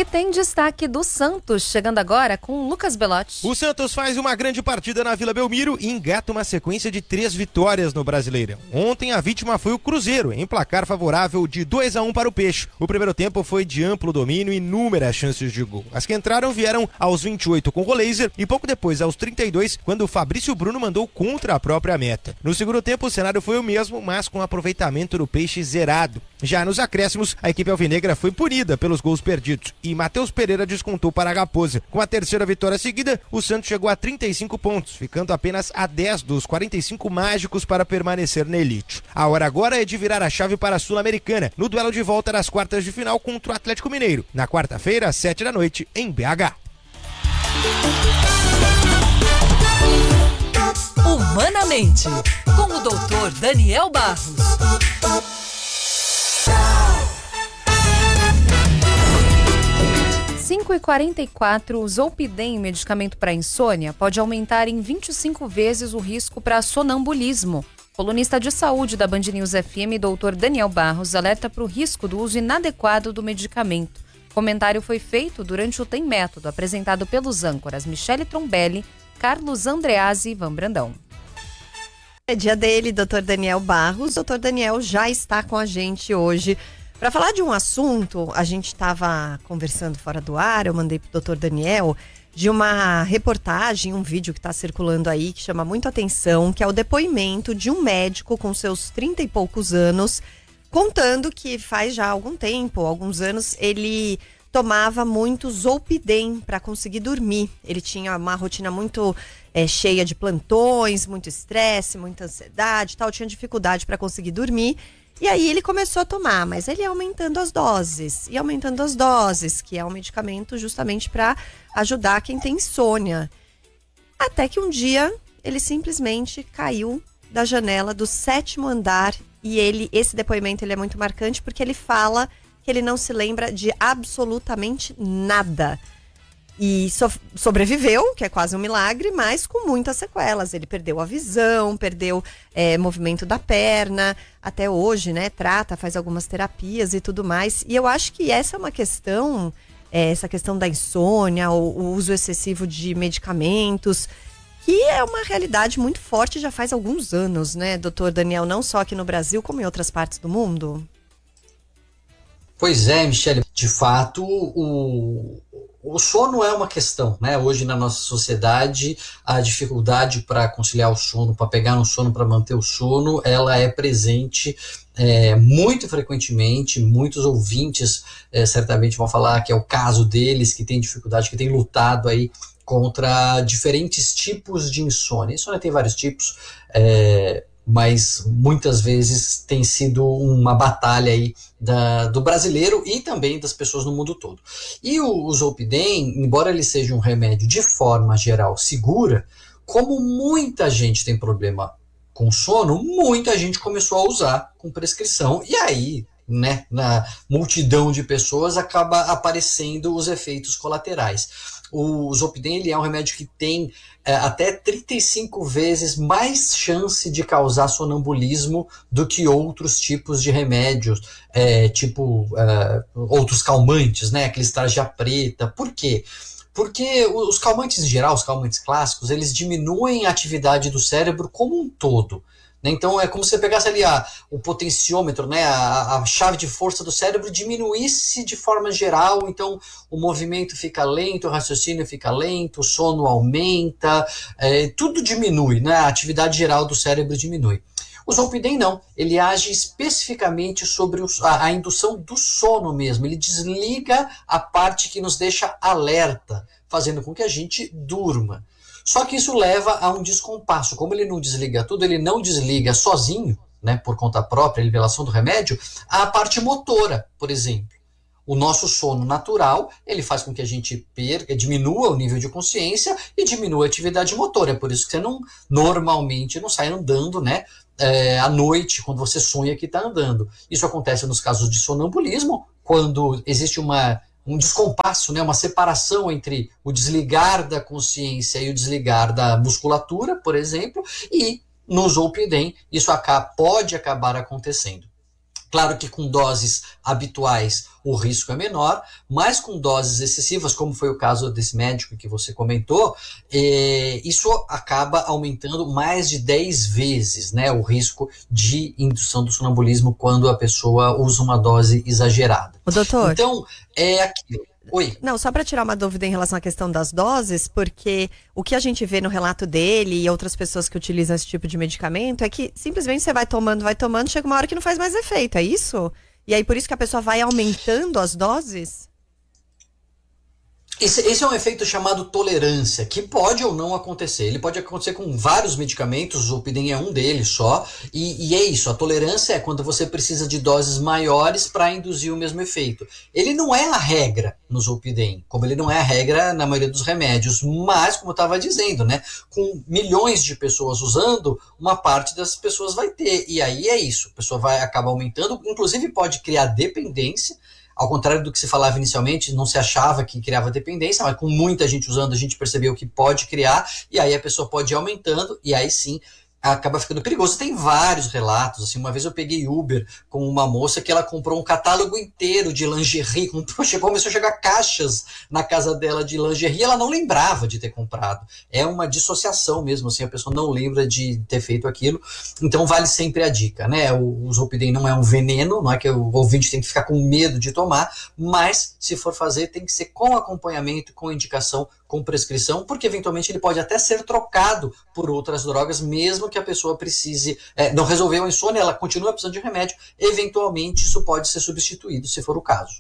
E tem destaque do Santos, chegando agora com Lucas Belotti. O Santos faz uma grande partida na Vila Belmiro e engata uma sequência de 3 vitórias no Brasileirão. Ontem a vítima foi o Cruzeiro, em placar favorável de 2-1 para o Peixe. O primeiro tempo foi de amplo domínio e inúmeras chances de gol. As que entraram vieram aos 28 com o Roleiser e pouco depois, aos 32, quando o Fabrício Bruno mandou contra a própria meta. No segundo tempo o cenário foi o mesmo, mas com aproveitamento do Peixe zerado. Já nos acréscimos, a equipe alvinegra foi punida pelos gols perdidos e Matheus Pereira descontou para a Raposa. Com a terceira vitória seguida, o Santos chegou a 35 pontos, ficando apenas a 10 dos 45 mágicos para permanecer na elite. A hora agora é de virar a chave para a Sul-Americana, no duelo de volta das quartas de final contra o Atlético Mineiro, na quarta-feira, às 7 da noite, em BH. Humanamente, com o Dr. Daniel Barros. 5h44, o Zolpidem, medicamento para insônia, pode aumentar em 25 vezes o risco para sonambulismo. Colunista de saúde da Band News FM, Dr. Daniel Barros, alerta para o risco do uso inadequado do medicamento. O comentário foi feito durante o Tem Método, apresentado pelos âncoras Michele Trombelli, Carlos Andreazzi e Ivan Brandão. É dia dele, Dr. Daniel Barros. Dr. Daniel já está com a gente hoje para falar de um assunto. A gente estava conversando fora do ar, eu mandei para o Dr. Daniel de uma reportagem, um vídeo que está circulando aí, que chama muito atenção, que é o depoimento de um médico com seus 30 e poucos anos, contando que faz já algum tempo, alguns anos, ele tomava muito Zolpidem para conseguir dormir. Ele tinha uma rotina muito cheia de plantões, muito estresse, muita ansiedade e tal, tinha dificuldade para conseguir dormir. E aí ele começou a tomar, mas ele ia aumentando as doses, que é um medicamento justamente para ajudar quem tem insônia. Até que um dia ele simplesmente caiu da janela do 7º andar e esse depoimento ele é muito marcante porque ele fala que ele não se lembra de absolutamente nada. E sobreviveu, que é quase um milagre, mas com muitas sequelas. Ele perdeu a visão, perdeu movimento da perna, até hoje, né? Faz algumas terapias e tudo mais. E eu acho que essa é uma questão, essa questão da insônia, o uso excessivo de medicamentos, que é uma realidade muito forte já faz alguns anos, né, doutor Daniel? Não só aqui no Brasil, como em outras partes do mundo. Pois é, Michele, de fato, o sono é uma questão, né? Hoje na nossa sociedade, a dificuldade para conciliar o sono, para pegar no sono, para manter o sono, ela é presente muito frequentemente. Muitos ouvintes certamente vão falar que é o caso deles, que tem dificuldade, que tem lutado aí contra diferentes tipos de insônia. Insônia tem vários tipos, mas muitas vezes tem sido uma batalha aí do brasileiro e também das pessoas no mundo todo. E o Zolpidem, embora ele seja um remédio de forma geral segura, como muita gente tem problema com sono, muita gente começou a usar com prescrição e aí, né, na multidão de pessoas acaba aparecendo os efeitos colaterais. O Zolpidem ele é um remédio que tem até 35 vezes mais chance de causar sonambulismo do que outros tipos de remédios, outros calmantes, né, aqueles tarja preta. Por quê? Porque os calmantes em geral, os calmantes clássicos, eles diminuem a atividade do cérebro como um todo. Então é como se você pegasse ali o potenciômetro, né, a chave de força do cérebro diminuísse de forma geral, então o movimento fica lento, o raciocínio fica lento, o sono aumenta, tudo diminui, né, a atividade geral do cérebro diminui. O Zolpidem não, ele age especificamente sobre a indução do sono mesmo, ele desliga a parte que nos deixa alerta, fazendo com que a gente durma. Só que isso leva a um descompasso. Como ele não desliga tudo, ele não desliga sozinho, né, por conta própria, a liberação do remédio, a parte motora, por exemplo. O nosso sono natural, ele faz com que a gente diminua o nível de consciência e diminua a atividade motora. É por isso que você normalmente não sai andando, né, à noite, quando você sonha que está andando. Isso acontece nos casos de sonambulismo, quando existe um descompasso, né, uma separação entre o desligar da consciência e o desligar da musculatura, por exemplo, e no Zolpidem isso pode acabar acontecendo. Claro que com doses habituais o risco é menor, mas com doses excessivas, como foi o caso desse médico que você comentou, isso acaba aumentando mais de 10 vezes, né, o risco de indução do sonambulismo quando a pessoa usa uma dose exagerada. O doutor... Então, é aquilo. Oi. Não, só para tirar uma dúvida em relação à questão das doses, porque o que a gente vê no relato dele e outras pessoas que utilizam esse tipo de medicamento é que simplesmente você vai tomando, chega uma hora que não faz mais efeito, é isso? E aí por isso que a pessoa vai aumentando as doses? Esse é um efeito chamado tolerância, que pode ou não acontecer. Ele pode acontecer com vários medicamentos, o Zolpidem é um deles só, e é isso, a tolerância é quando você precisa de doses maiores para induzir o mesmo efeito. Ele não é a regra no Zolpidem, como ele não é a regra na maioria dos remédios, mas, como eu estava dizendo, né, com milhões de pessoas usando, uma parte das pessoas vai ter, e aí é isso, a pessoa vai acabar aumentando, inclusive pode criar dependência. Ao contrário do que se falava inicialmente, não se achava que criava dependência, mas com muita gente usando, a gente percebeu que pode criar, e aí a pessoa pode ir aumentando, e aí sim acaba ficando perigoso. Tem vários relatos, assim, uma vez eu peguei Uber com uma moça que ela comprou um catálogo inteiro de lingerie, começou a chegar caixas na casa dela de lingerie, e ela não lembrava de ter comprado. É uma dissociação mesmo, assim, a pessoa não lembra de ter feito aquilo, então vale sempre a dica, né? O Zolpidem não é um veneno, não é que o ouvinte tem que ficar com medo de tomar, mas se for fazer tem que ser com acompanhamento, com indicação, com prescrição, porque eventualmente ele pode até ser trocado por outras drogas, mesmo que a pessoa precise, não resolveu a insônia, ela continua precisando de remédio, eventualmente isso pode ser substituído, se for o caso.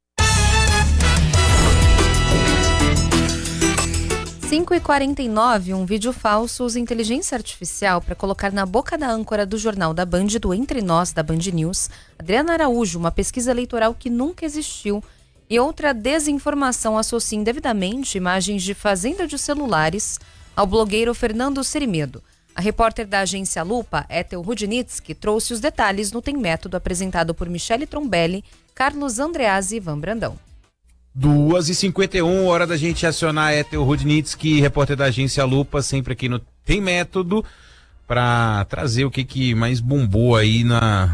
5h49, um vídeo falso usa inteligência artificial para colocar na boca da âncora do jornal da Band, do Entre Nós, da Band News, Adriana Araújo, uma pesquisa eleitoral que nunca existiu. E outra desinformação associa indevidamente imagens de fazenda de celulares ao blogueiro Fernando Cerimedo. A repórter da agência Lupa, Ethel Rudnitsky, trouxe os detalhes no Tem Método apresentado por Michele Trombelli, Carlos Andreazzi e Ivan Brandão. 2h51, hora da gente acionar a Ethel Rudnitsky, repórter da agência Lupa, sempre aqui no Tem Método, para trazer o que mais bombou aí na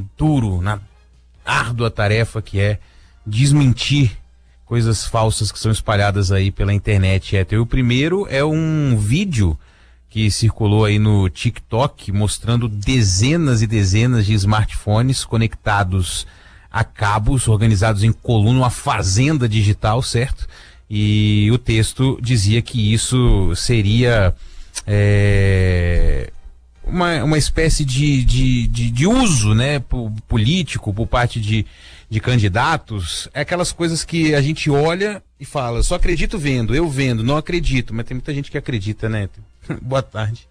árdua tarefa que é desmentir coisas falsas que são espalhadas aí pela internet. O primeiro é um vídeo que circulou aí no TikTok mostrando dezenas e dezenas de smartphones conectados a cabos, organizados em coluna, uma fazenda digital, certo? E o texto dizia que isso seria uma espécie de uso, né, político por parte de candidatos. É aquelas coisas que a gente olha e fala, só acredito vendo, eu vendo, não acredito, mas tem muita gente que acredita, né? Boa tarde.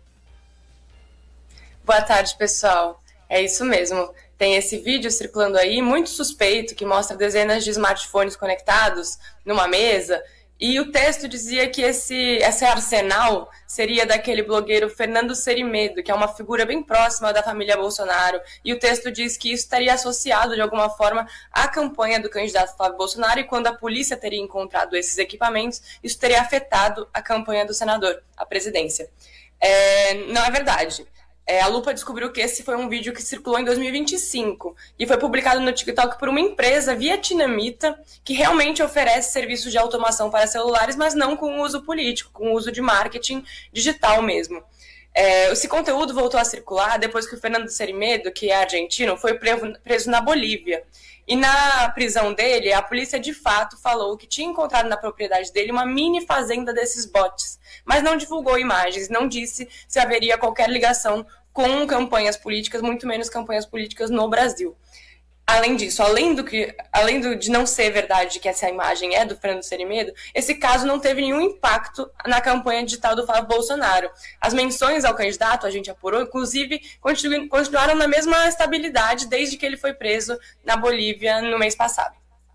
Boa tarde, pessoal. É isso mesmo. Tem esse vídeo circulando aí, muito suspeito, que mostra dezenas de smartphones conectados numa mesa. E o texto dizia que esse arsenal seria daquele blogueiro Fernando Cerimedo, que é uma figura bem próxima da família Bolsonaro. E o texto diz que isso estaria associado, de alguma forma, à campanha do candidato Flávio Bolsonaro. E quando a polícia teria encontrado esses equipamentos, isso teria afetado a campanha do senador, a presidência. Não é verdade. A Lupa descobriu que esse foi um vídeo que circulou em 2025 e foi publicado no TikTok por uma empresa vietnamita que realmente oferece serviços de automação para celulares, mas não com uso político, com uso de marketing digital mesmo. Esse conteúdo voltou a circular depois que o Fernando Cerimedo, que é argentino, foi preso na Bolívia. E na prisão dele, a polícia de fato falou que tinha encontrado na propriedade dele uma mini fazenda desses bots, mas não divulgou imagens, não disse se haveria qualquer ligação com campanhas políticas, muito menos campanhas políticas no Brasil. Além disso, além de não ser verdade que essa imagem é do Fernando Cerimedo, esse caso não teve nenhum impacto na campanha digital do Flávio Bolsonaro. As menções ao candidato, a gente apurou, inclusive continuaram na mesma estabilidade desde que ele foi preso na Bolívia no mês passado.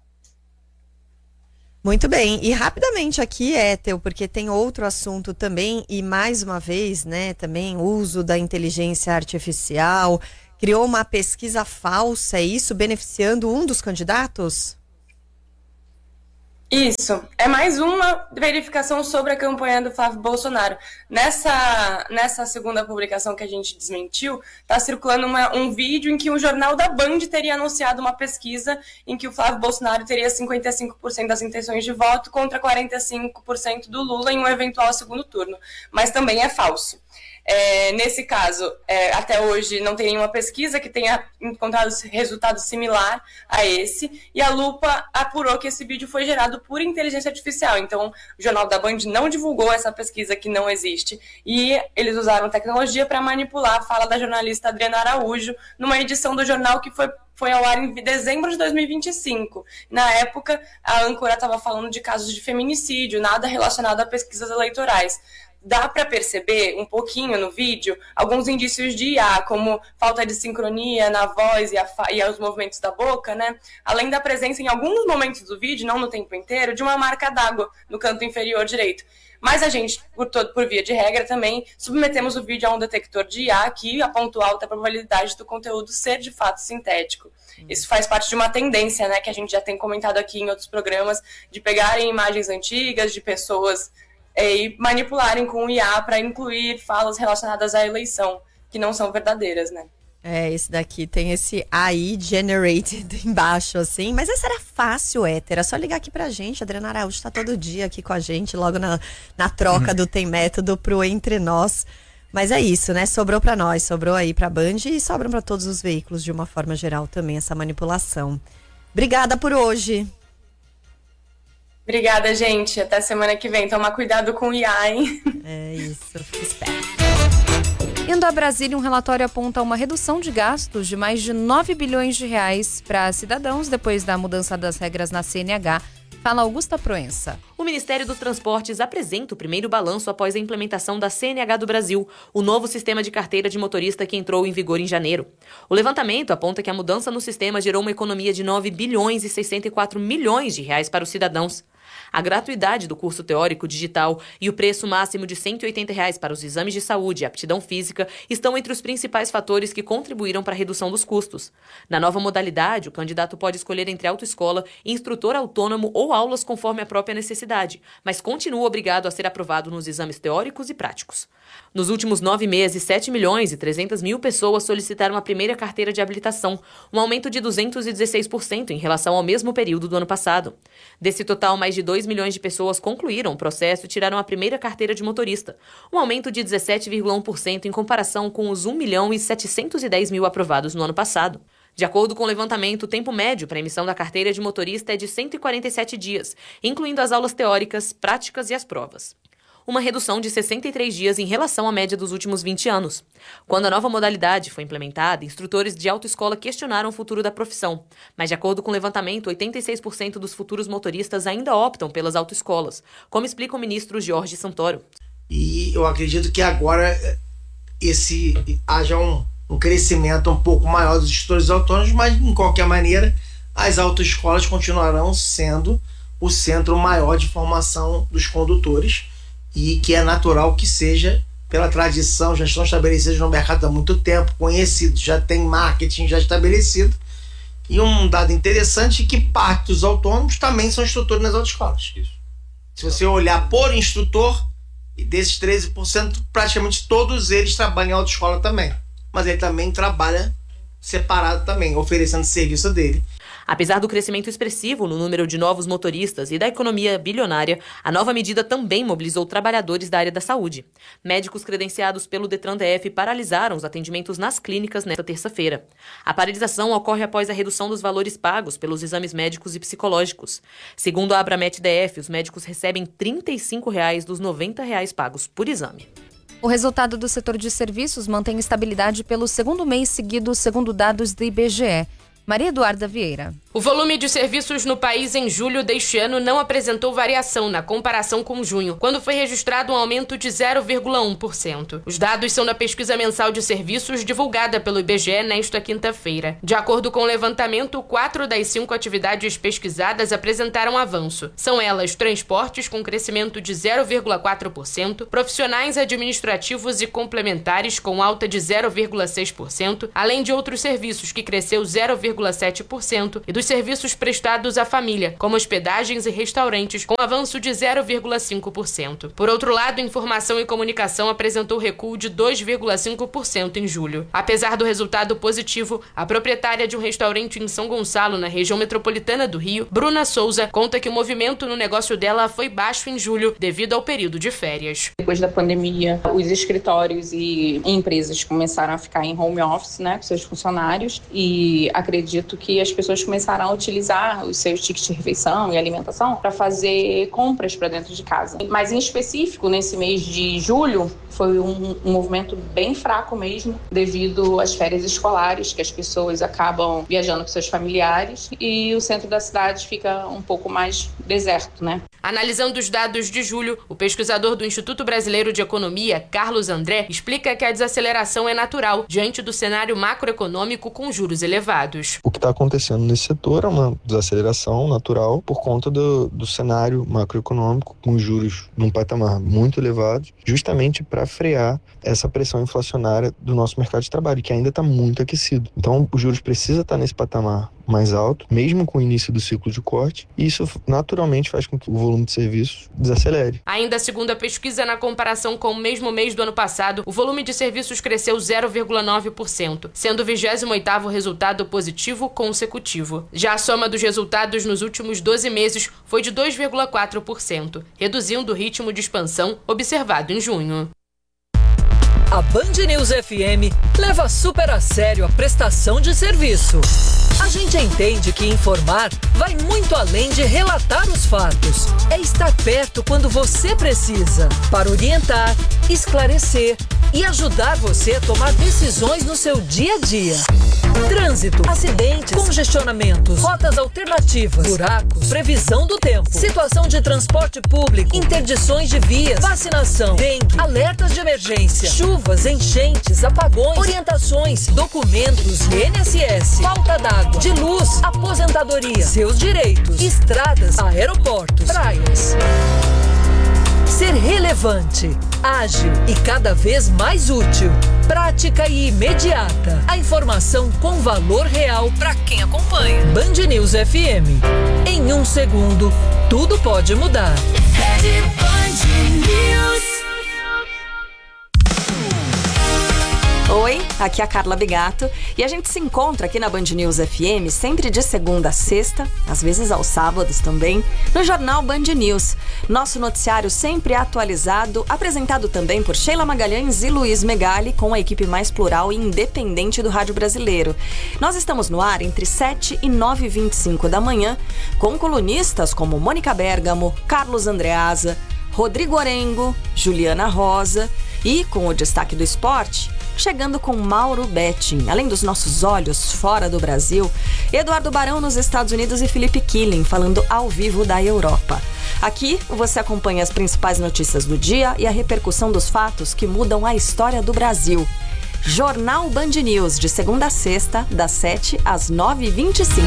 Muito bem, e rapidamente aqui, Ethel, porque tem outro assunto também, e mais uma vez, né, também uso da inteligência artificial, criou uma pesquisa falsa, é isso, beneficiando um dos candidatos? Isso, é mais uma verificação sobre a campanha do Flávio Bolsonaro. Nessa segunda publicação que a gente desmentiu, está circulando um vídeo em que o jornal da Band teria anunciado uma pesquisa em que o Flávio Bolsonaro teria 55% das intenções de voto contra 45% do Lula em um eventual segundo turno, mas também é falso. Nesse caso, até hoje não tem nenhuma pesquisa que tenha encontrado resultado similar a esse, e a Lupa apurou que esse vídeo foi gerado por inteligência artificial. Então, o Jornal da Band não divulgou essa pesquisa que não existe, e eles usaram tecnologia para manipular a fala da jornalista Adriana Araújo numa edição do jornal que foi ao ar em dezembro de 2025. Na época, a âncora estava falando de casos de feminicídio, nada relacionado a pesquisas eleitorais. Dá para perceber um pouquinho no vídeo alguns indícios de IA, como falta de sincronia na voz e os movimentos da boca, né? Além da presença em alguns momentos do vídeo, não no tempo inteiro, de uma marca d'água no canto inferior direito. Mas a gente, por via de regra, também submetemos o vídeo a um detector de IA que aponta alta probabilidade do conteúdo ser de fato sintético. Isso faz parte de uma tendência, né, que a gente já tem comentado aqui em outros programas, de pegarem imagens antigas de pessoas e manipularem com o IA para incluir falas relacionadas à eleição, que não são verdadeiras, né? Esse daqui tem esse AI generated embaixo, assim. Mas essa era fácil, Éter. É só ligar aqui pra gente. A Adriana Araújo tá todo dia aqui com a gente, logo na troca do Tem Método pro Entre Nós. Mas é isso, né? Sobrou pra nós, sobrou aí pra Band e sobram pra todos os veículos de uma forma geral também, essa manipulação. Obrigada por hoje. Obrigada, gente. Até semana que vem. Toma cuidado com o IA, hein? É isso. Espera. Indo a Brasília, um relatório aponta uma redução de gastos de mais de 9 bilhões de reais para cidadãos depois da mudança das regras na CNH. Fala Augusta Proença. O Ministério dos Transportes apresenta o primeiro balanço após a implementação da CNH do Brasil, o novo sistema de carteira de motorista que entrou em vigor em janeiro. O levantamento aponta que a mudança no sistema gerou uma economia de 9 bilhões e 64 milhões de reais para os cidadãos. A gratuidade do curso teórico digital e o preço máximo de R$ 180 para os exames de saúde e aptidão física estão entre os principais fatores que contribuíram para a redução dos custos. Na nova modalidade, o candidato pode escolher entre autoescola, instrutor autônomo ou aulas conforme a própria necessidade, mas continua obrigado a ser aprovado nos exames teóricos e práticos. Nos últimos 9 meses, 7 milhões e 300 mil pessoas solicitaram a primeira carteira de habilitação, um aumento de 216% em relação ao mesmo período do ano passado. Desse total, mais de 2 milhões de pessoas concluíram o processo e tiraram a primeira carteira de motorista, um aumento de 17,1% em comparação com os 1 milhão e 710 mil aprovados no ano passado. De acordo com o levantamento, o tempo médio para a emissão da carteira de motorista é de 147 dias, incluindo as aulas teóricas, práticas e as provas. Uma redução de 63 dias em relação à média dos últimos 20 anos. Quando a nova modalidade foi implementada, instrutores de autoescola questionaram o futuro da profissão. Mas, de acordo com o levantamento, 86% dos futuros motoristas ainda optam pelas autoescolas, como explica o ministro Jorge Santoro. E eu acredito que agora haja um crescimento um pouco maior dos instrutores autônomos, mas, de qualquer maneira, as autoescolas continuarão sendo o centro maior de formação dos condutores, e que é natural que seja, pela tradição, já estão estabelecidos no mercado há muito tempo, conhecidos, já tem marketing já estabelecido. E um dado interessante é que parte dos autônomos também são instrutores nas autoescolas. Isso. Se você olhar por instrutor, desses 13%, praticamente todos eles trabalham em autoescola também. Mas ele também trabalha separado também, oferecendo serviço dele. Apesar do crescimento expressivo no número de novos motoristas e da economia bilionária, a nova medida também mobilizou trabalhadores da área da saúde. Médicos credenciados pelo Detran-DF paralisaram os atendimentos nas clínicas nesta terça-feira. A paralisação ocorre após a redução dos valores pagos pelos exames médicos e psicológicos. Segundo a Abramet-DF, os médicos recebem R$ 35 dos R$ 90 pagos por exame. O resultado do setor de serviços mantém estabilidade pelo segundo mês seguido, segundo dados do IBGE. Maria Eduarda Vieira. O volume de serviços no país em julho deste ano não apresentou variação na comparação com junho, quando foi registrado um aumento de 0,1%. Os dados são da pesquisa mensal de serviços divulgada pelo IBGE nesta quinta-feira. De acordo com o levantamento, 4 das 5 atividades pesquisadas apresentaram avanço. São elas transportes com crescimento de 0,4%, profissionais administrativos e complementares com alta de 0,6%, além de outros serviços que cresceu 0,2%. 0,7% e dos serviços prestados à família, como hospedagens e restaurantes, com avanço de 0,5%. Por outro lado, informação e comunicação apresentou recuo de 2,5% em julho. Apesar do resultado positivo, a proprietária de um restaurante em São Gonçalo, na região metropolitana do Rio, Bruna Souza, conta que o movimento no negócio dela foi baixo em julho devido ao período de férias. Depois da pandemia, os escritórios e empresas começaram a ficar em home office, né, com seus funcionários, e acredito que as pessoas começaram a utilizar os seus tickets de refeição e alimentação para fazer compras para dentro de casa. Mas em específico, nesse mês de julho, foi um movimento bem fraco mesmo, devido às férias escolares, que as pessoas acabam viajando com seus familiares e o centro da cidade fica um pouco mais deserto, né? Analisando os dados de julho, o pesquisador do Instituto Brasileiro de Economia, Carlos André, explica que a desaceleração é natural diante do cenário macroeconômico com juros elevados. O que está acontecendo nesse setor é uma desaceleração natural por conta do cenário macroeconômico com juros num patamar muito elevado, justamente para frear essa pressão inflacionária do nosso mercado de trabalho, que ainda está muito aquecido. Então, os juros precisam estar nesse patamar mais alto, mesmo com o início do ciclo de corte, e isso naturalmente faz com que o volume de serviços desacelere. Ainda segundo a pesquisa, na comparação com o mesmo mês do ano passado, o volume de serviços cresceu 0,9%, sendo o 28º resultado positivo consecutivo. Já a soma dos resultados nos últimos 12 meses foi de 2,4%, reduzindo o ritmo de expansão observado em junho. A Band News FM leva super a sério a prestação de serviço. A gente entende que informar vai muito além de relatar os fatos. É estar perto quando você precisa, para orientar, esclarecer e ajudar você a tomar decisões no seu dia a dia. Trânsito, acidentes, congestionamentos, rotas alternativas, buracos, previsão do tempo, situação de transporte público, interdições de vias, vacinação, dengue, alertas de emergência, chuvas, enchentes, apagões, orientações, documentos, INSS, falta d'água, de luz, aposentadoria, seus direitos, estradas, aeroportos, praias. Ser relevante, ágil e cada vez mais útil. Prática e imediata. A informação com valor real para quem acompanha. Band News FM. Em um segundo, tudo pode mudar. Oi, aqui é a Carla Bigato e a gente se encontra aqui na Band News FM sempre de segunda a sexta, às vezes aos sábados também, no jornal Band News. Nosso noticiário sempre atualizado, apresentado também por Sheila Magalhães e Luiz Megali, com a equipe mais plural e independente do rádio brasileiro. Nós estamos no ar entre 7 e 9h25 da manhã, com colunistas como Mônica Bergamo, Carlos Andreasa, Rodrigo Orengo, Juliana Rosa e, com o destaque do esporte, chegando com Mauro Betting, além dos nossos olhos fora do Brasil, Eduardo Barão nos Estados Unidos e Felipe Killing falando ao vivo da Europa. Aqui você acompanha as principais notícias do dia e a repercussão dos fatos que mudam a história do Brasil. Jornal Band News, de segunda a sexta, das 7 às 9h25.